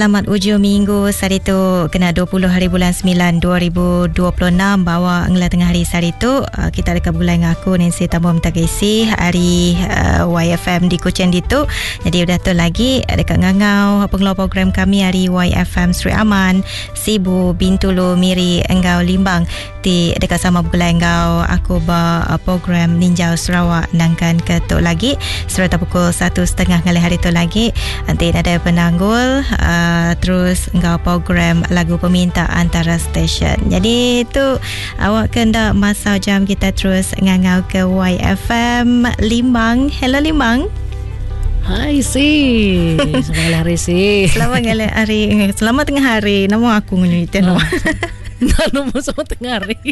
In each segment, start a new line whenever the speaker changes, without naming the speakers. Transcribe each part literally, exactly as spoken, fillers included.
Selamat ujung minggu hari tu kena dua puluh hari bulan sembilan dua ribu dua puluh enam bawa ngela tengah hari hari tu uh, kita dekat bulan dengan aku Nancy Tambo Mtagisi hari uh, Y F M di Kuching ditu. Jadi udah tu lagi dekat ngangau pengeluar program kami hari Y F M Sri Aman Sibu Bintulu Miri Enggau Limbang di dekat sama bulan engau aku ba uh, program Ninjau Sarawak nangkan ke tu lagi serta pukul satu setengah kali hari tu lagi nanti ada penanggul uh, Uh, terus engkau program lagu peminta antara stesen. Jadi itu awak kena masa jam kita terus ngangau ke Y F M Limbang. Hello Limbang.
Hai si. Selamat hari si.
Selamat hari. Selamat tengah hari. Nama aku ngunyuitin. Oh.
Nak nombor sama tengah hari.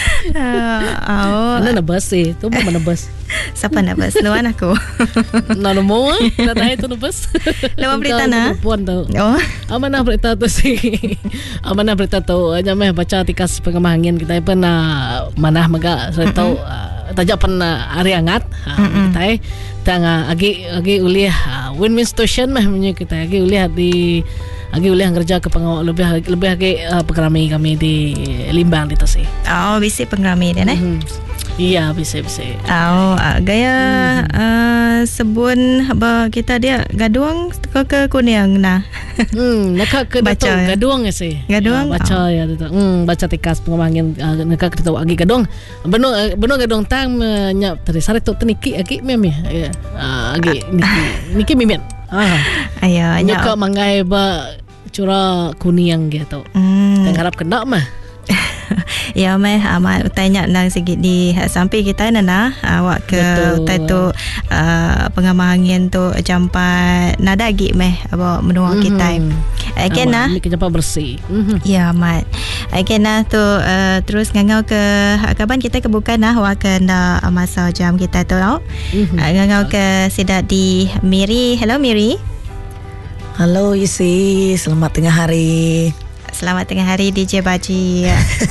Uh,
Mana nak bas eh? Tu mana bas?
Siapa nak bas? Luan aku.
Nak nombor? Nak tahu tu nak bas?
Luan berita na?
Puan tu.
Oh.
Amanah berita tu si. Amanah berita tu. Hanya meh baca tikas pengemangin kita pun nak manah maga. Saya tahu tajak pernah hari hangat. Kita tang agi agi uliah win-win station meh punya kita agi uliah di agi uliah kerja ke pengawal lebih lebih agi uh, pengerami kami di Limbang di Tasik.
Oh, bisi pengerami dia eh?
Mm-hmm. Iya, bisa bisa.
Oh, uh, gaya mm-hmm. uh, sebun apa kita dia gaduang ke ke kuning nah.
Hmm, nak ke baca gaduang sih.
Gaduang
ya, baca oh. ya itu. Hmm, baca tikas pengemangin uh, nak kita agi gaduang. Beno beno gaduang tang nyap tadi sare tu teniki agi mem ya. Uh, agi niki niki mimet. Ah.
Ayo
nyap ka mangai ba cura kuning gitu.
Hmm.
Dan harap kena mah.
Ya meh amat tanya nang sikit di sampai kita nana awak ke tu uh, pengamangin tu jampat nada gi meh apa menua mm-hmm. kita. Again nah.
Ni jampat bersih. Mm-hmm.
Ya mat. Again nah tu uh, terus ngangau ke kaban kita kebuka nah awak kena masa jam kita tu tau. Mm-hmm. Uh, ngangau ke sidat di Miri. Hello Miri.
Halo Isi, selamat tengah hari.
Selamat tengah hari D J Baji.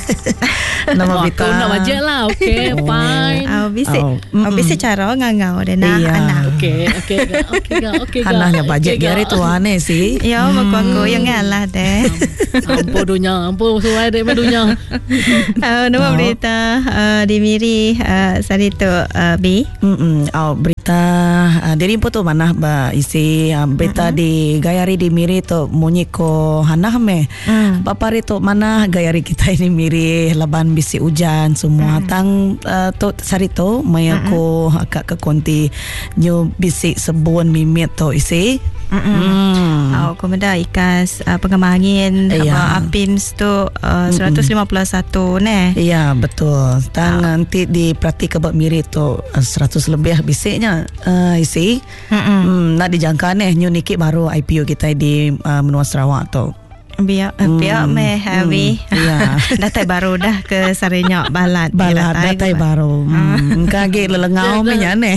Nama Bita. Aku nak baca lah. Okay, fine.
Oh, bisa. Oh, oh bisa cara ngangau dan nah
iya.
anak.
Okay, okay, okay, okay.
Anaknya bajet okay, hari tu aneh sih.
Ya, hmm. mak aku yang ngalah deh.
Ampun dunia, ampun suai deh dunia.
Oh, nama oh. berita uh, di Miri uh, sari tu uh, B.
Hmm, oh berita uh, diri pun tu mana ba isi uh, berita mm-hmm. di gayari di Miri tu munyiko hanah me. Mm. Papari tu mana gayari kita ini Miri laban bisi hujan semua mm. tang uh, tu sari tu mayako mm-hmm. akak ke konti nyu bisi sebun mimit tu isi.
Hmm. Oh, komenda ikas uh, pengemangin
iya.
apa Apims tu uh, seratus lima puluh satu ne.
Iya, betul. Tang oh. nanti di Prati Kebak Miri tu uh, seratus lebih bisiknya uh, isi. Hmm, nak dijangka ne nyu niki baru I P O kita di uh, Menua Sarawak tu.
Biar hmm. biar meh habi.
Hmm. Ya.
Datai baru dah ke Sarinyak balat.
Balat datai baru. Hmm. Kage lelengau me nyane.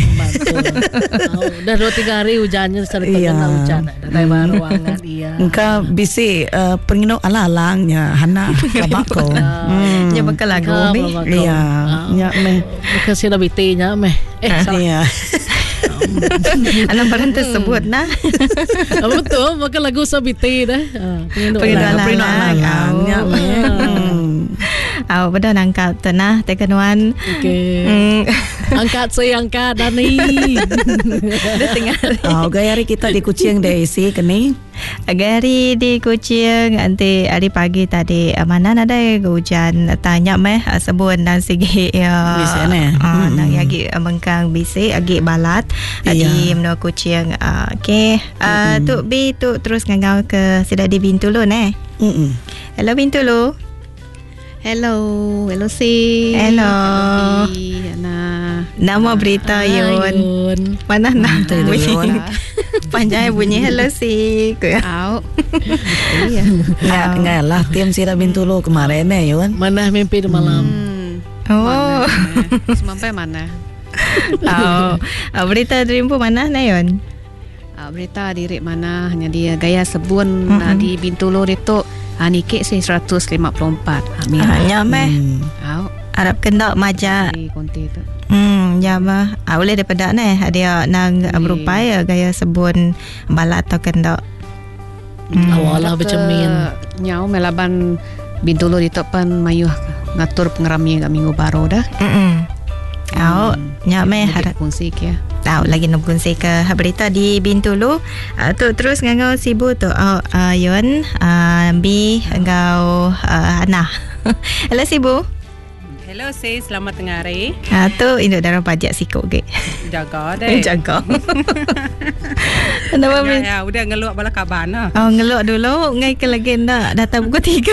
Dah dua tiga hari hujannya sering kena hujan. Datai baru angat iya.
Engka bisi uh, pengino ala-alangnya hana kabako.
Nya bakal lagu me.
Iya. Nya me.
Kasi na bitinya me. Eh
iya.
Alam barang tersebut nah.
Betul, maka lagu sabiti dah.
Pengino alang-alangnya me. Aw, betul nangkap tu nah tekenuan.
Okey. Angkat saya angkat Dani.
Dah tengah.
Oh, gayari kita di Kuching deh isi keni.
Gayari di Kuching nanti hari pagi tadi mana ada hujan tanya meh sebut dan segi ya.
Bisi ne.
Ah, nang lagi mengkang bisi agi balat di Menua Kuching. Okey. Uh, tu B tu terus ngangau ke sudah di Bintulu ne.
Hmm.
Hello Bintulu.
Hello, hello si.
Hello.
Nah,
nama berita Yun.
Yun.
Mana nak bunyi? Panjang bunyi hello si.
Au.
Iya. Nggak nggak lah tim Sira Bintulu kemarin ya Yun.
Mana mimpi di malam?
Hmm. Oh.
Sampai mana?
Oh. Berita Dreampo mana na Yun?
Berita diri mana hanya dia gaya sebun mm-hmm. di Bintulu itu. Ah, nikik sih seratus lima puluh empat. Amin.
Hanya meh.
Au.
Arab kendak maja.
Di konti tu.
Hmm, ya mah. Ah, boleh daripada ni. Dia nang berupaya gaya sebun balat atau kendak.
Hmm. Awalah bercermin.
Nyau melaban Bintulu di topan mayuh ngatur pengerami kat minggu baru dah.
Hmm. Au, nya me harap
fungsi ya.
Tahu lagi nak fungsi ke berita di Bintulu. Uh, tu terus ngau sibu tu. Oh, uh, Yun, uh, bi ngau uh, Ana. Hello sibu.
Hello sis, selamat tengah hari.
Ah tu induk darah pajak sikok ke.
Jaga deh.
Jaga. Nama
ya, ya, udah ngeluak bala kaban lah.
Oh, ngeluak dulu ngai ke lagi nak datang pukul tiga.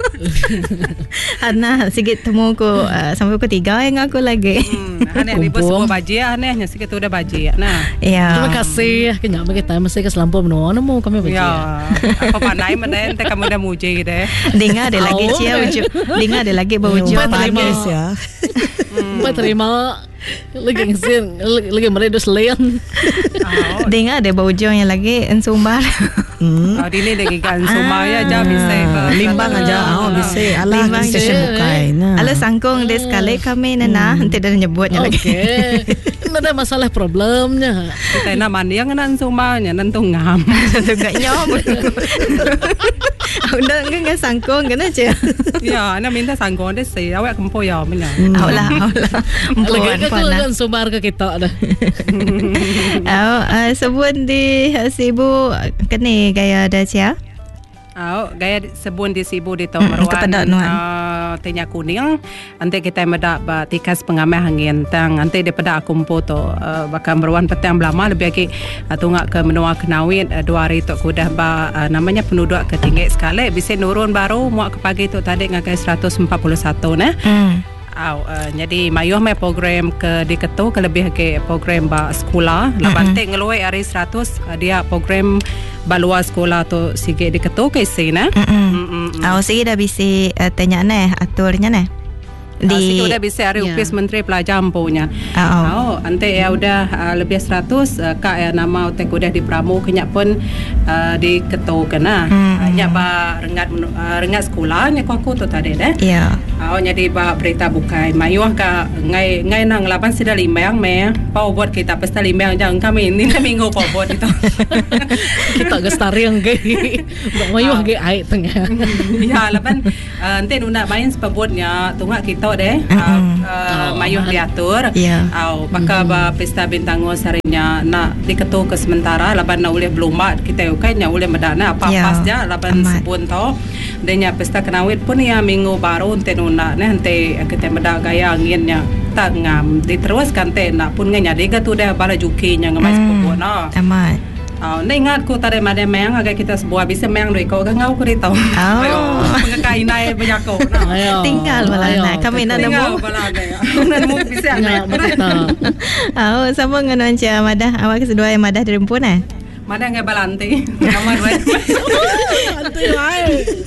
Ana sikit temu ko uh, sampai pukul tiga yang aku lagi.
Hmm, aneh ni bos sebuah baji anehnya sikit tu udah baji nah.
Ya.
Terima kasih. Kena kita mesti ke selampau menua nemu kami baji.
Ya. Apa pandai mana ente kamu dah muji deh.
Dengar ada lagi cia uju. Dengar ada lagi bau uju
panis ya.
Mbak terima lagi ngesin lagi meredus leon.
Oh.
Dengar ada bau uju yang lagi ensumbar.
Hmm. Oh, di ni lagi kan sumaya aja bisa ke
limbang aja. Oh, bisa. Alah stesen bukai.
Alah sangkong des sekali kami nana nanti dah nyebutnya lagi.
Okey. Ada masalah problemnya.
Kita nak mandi yang nan sumanya nan tu ngam.
Tu gak nyom. Udah enggak sangkong kan aja.
Ya, ana minta sangkong des saya awak kempo ya mina.
Aulah aulah.
Lagi aku kan sumbar ke kita dah.
Oh, sebut di sibu kene gaya ada cia.
Oh, gaya sebun di sibu di Tomaruan.
Kepada nuan.
Uh, tenya kuning. Ante kita meda ba tikas pengamai hangin tang. Ante daripada akumpo to uh, bakal meruan petang belama lebih lagi uh, tunggak ke menua kenawin uh, dua hari tu kudah ba uh, namanya penduduk ketinggi sekali. Bisa nurun baru muak ke pagi tu tadi ngakai seratus empat puluh satu nah. Hmm. Oh, uh, jadi mayuh mai program ke di ketu ke lebih ke program ba sekolah. Laban mm-hmm. te ngeluai hari seratus uh, dia program balua sekolah tu sige di ketu ke sini.
Hmm. Oh, sige dah bisa uh, tanya neh aturnya neh.
Di uh, sige udah bisa hari yeah. Upis Menteri Pelajar punya. Oh, oh ante ya udah uh, lebih seratus uh, kak ya nama utek udah di pramu kenyak pun uh, di ketu kena. Mm. Uh, nya ba rengat uh, rengat sekolah nya aku tu tadi deh.
Ya.
Yeah. Oh jadi ba berita bukai mayuh ka ngai ngai nang laban sida limbang me pau buat kita pesta limbang jang kami ini minggu pau buat itu.
Kita gestariang ge. Mayuh ge ai tengah.
Ya laban uh, ente nak main sebabnya tunggak kita deh uh, uh, oh, mayuh diatur.
Ya.
Au maka ba pesta bintang sarinya nak diketu ke sementara laban na uleh belumat kita ukai nya uleh medana apa
ya.
Pasnya laban sebun to denya pesta kenawit pun ya minggu baru ente nak ne ente kita meda gaya anginnya tak ngam diteruskan te nak pun nganya diga tu dah bala jukinya ngamai sepupu no
amat
oh ne ingat ku tadi made meang agak kita sebuah bisa meang doi ko ngau ku ritau
oh
pengakai nai bejako no
tinggal balana kami nak nemu
balana nemu bisa nak
oh sama nganon cia madah awak kedua yang madah dari Rempun eh
mana ngai balanti nomor dua
lanti lai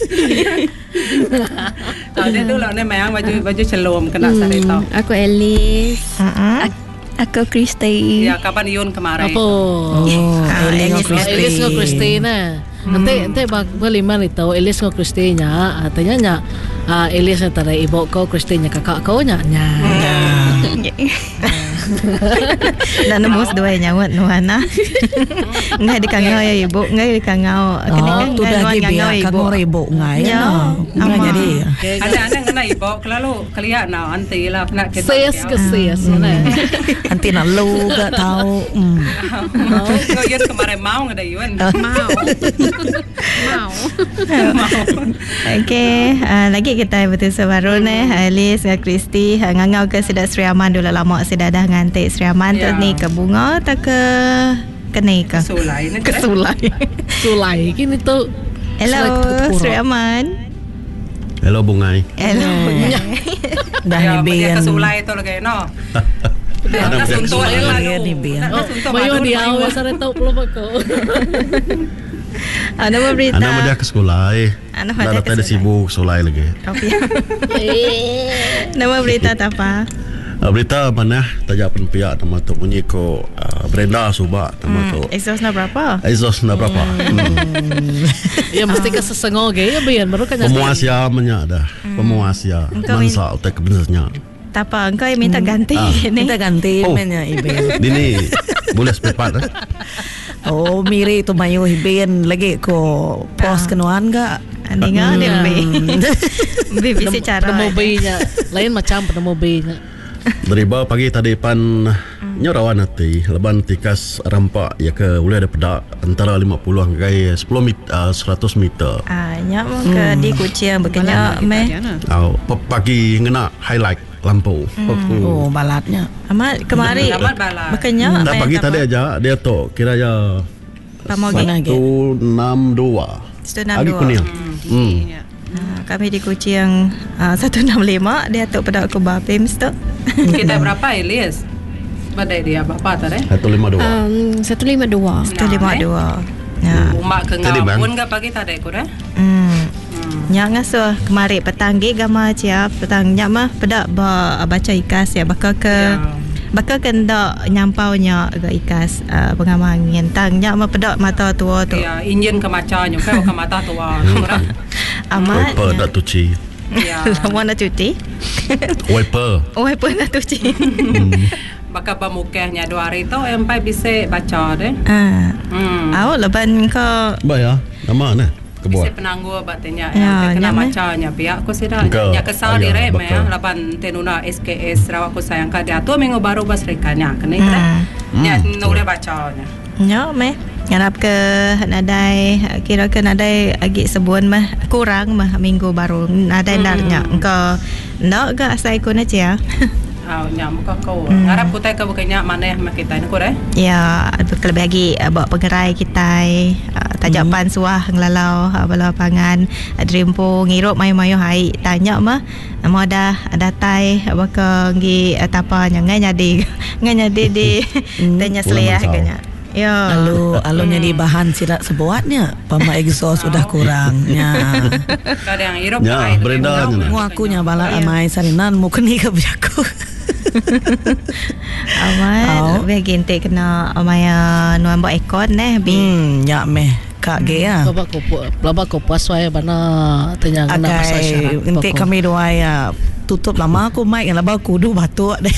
tahu dia dulu ne meang baju baju celum kena sari tau
aku Elis
uh-uh.
aku Kristi
ya kapan Yun kemarin
apa
oh Elis
Elis ko Kristina nanti nanti bag baliman itu Elis ko Kristina artinya nya Elis antara ibu ko Kristina kakak ko nya nya
nak nembus dua nyawat nuana ngai dikangau ya ibu ngai dikangau
kena tu dah dia kangau ibu ngai ya ngai jadi
ada ada kena ibu kelalu kelihat nah anti lah nak kita
ses ke ses
anti nak lu gak tahu
mau Yun kemarin mau ada Yun mau mau
okey lagi kita betul sebaru ni Alice Kristi ngangau ke Sedak Sri Aman dulu lama sudah dah ngantik Sri Aman tu ni ke bunga tak ke kena ke
sulai
ke sulai
sulai kini tu
hello Sri Aman
hello Bungai
hello
dah
ni
biar
ke sulai tu lagi no
ada
suntuk
dia ni biar
bayu dia awal sare tau peluk aku
Ana berita.
Ana mudah ke sekolah.
Ana
mudah ke sekolah. Sibuk sekolah lagi.
Nama berita apa?
Uh, berita mana tajak penpiak nama tu bunyi ko uh, Brenda Subak nama tu.
Hmm, exhaust na berapa?
Exhaust na berapa? Hmm.
Ya mesti ke sesengok ge ya biar baru kan.
Pemuasya menya dah. Pemuasya. Mansa utek kebenarnya.
Tapa engkau minta ganti
ah. Minta ganti
oh.
menya ibe.
Dini boleh sepepat eh?
Oh, miri tu mayu hibin lagi ko pos kenuan ga.
Ani nga ni be. Be bisa cara.
Penemu B-nya lain macam penemu B-nya.
Dari bawah pagi tadi pan nyorawan nanti leban tikas rampak ya ke boleh ada pedak antara lima puluh hingga sepuluh meter, uh, seratus meter.
Ah, nya ke di kucing bekenya meh.
Oh, pagi ngena highlight lampu.
Oh, balatnya.
Amat kemari. Bekenya
Nah, pagi tadi aja dia tu kira ya satu enam dua.
satu enam dua.
Agi kuning. Hmm.
Uh, kami di Kuching uh, seratus enam puluh lima dia tu pada aku bapim tu.
Kita berapa Elias? Badai dia berapa tadi?
satu lima dua.
Um, satu lima dua.
satu lima dua. Ya.
Umak ke ngapun ke pagi tadi ku dah?
Hmm. Nya ngasuh kemari petang gi gama cia petang nya mah pedak ba baca ikas ya bakal ke bakal kena nyampaunya ke ikas uh, pengamangin tang nya mah pedak mata tua tu.
Ya, injin ke macanya ke ke mata tua.
Amat.
Wiper nak cuci.
Ya.
Lama nak cuci.
Wiper.
Wiper nak cuci.
Bakal pemukahnya dua hari tu empat bisa baca deh.
Ah.
Hmm.
Awak leban ke
Baik ya. Nama mana?
Bisa
Kebuat.
penangguh batenya
Ya,
ya, kena
nyamai.
macanya pihak aku sih dah
Engkau,
nya kesal di
ayah,
rem ya
bakal.
lapan tenuna S K S Sarawak ku sayang ka dia tu minggu baru bas rekanya kena kira nya nure bacanya
nya meh ngarap ke nadai kira ke nadai agi sebuan mah kurang mah minggu baru nadai narnya engkau nak ke asai ku na cia.
ah nya muka kau ngarap ku tai ka bukannya mana yang kita ni ku dah
Ya, lebih lagi uh, bawa pengerai kita uh, tajapan suah ngelalau uh, bala pangan uh, drimpo ngirup mayu-mayu hai tanya mah uh, mau dah datai baka ngi uh, tapa nyangai nyadi ngai nyadi di tanya selea ganya. Ya.
Lalu alunya di bahan sirat sebuatnya pama exhaust sudah kurangnya.
kada yang irup
Ya,
ai tu
beredar
tengok
je.
Mu aku nya bala amai sarinan mu keni ke biaku.
Amat be gente kena amaya nuan buat ekon neh bi.
Hmm, nya meh kak ge ya.
Baba ko baba ko puas wae bana tanya kena pasal
Akai
syarat.
ente
Bako.
kami doa ya tutup lama aku mic yang labah kudu batuk deh.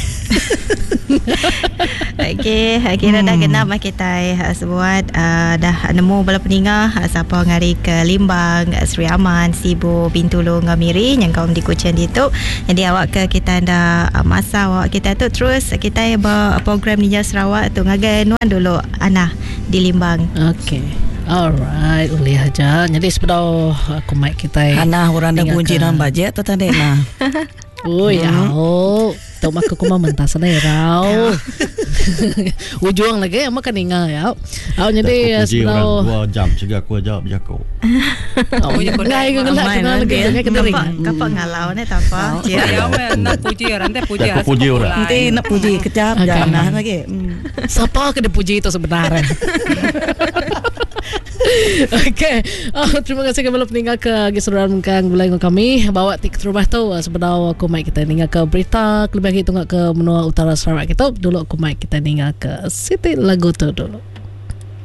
Okey, kira dah genap mah kita uh, sebuat uh, dah nemu bala peningah uh, siapa ngari ke Limbang, Sri Aman, Sibu, Bintulu, Ngamiri yang kaum di Kuching itu. Jadi awak ke kita dah uh, masa awak kita tu terus kita ba program Ninja Sarawak tu ngagai nuan dulu Ana di Limbang.
Okay. Alright, boleh aja. Jadi sebenarnya aku mic kita.
Ana orang dah kunci
tinggalkan.
dalam bajet tu tadi nah.
Oh ya, oh, tahu mak aku mah mentas na rau. Ujung lagi, ama kaninga ya. Aw jadi
Puji orang
sebenarnya.
dua jam juga aku jawab jago.
Ngai ke gelak kenal lagi jaga kedering.
Kapak kapak ngalau ni tak apa.
ya ya we nak puji orang teh puji
Aku puji orang.
Nanti nak puji kecap
Okay.
jangan lagi. Hmm.
Siapa kena puji itu sebenarnya? Okay, oh, terima kasih kepada peninggal ke Gisruran Mengkang Gulai dengan kami bawa tiket rumah tu sebenarnya aku mic kita ningal ke berita lebih lagi tengok ke menua utara Sarawak kita dulu aku mic kita ningal ke Siti Lagu tu dulu.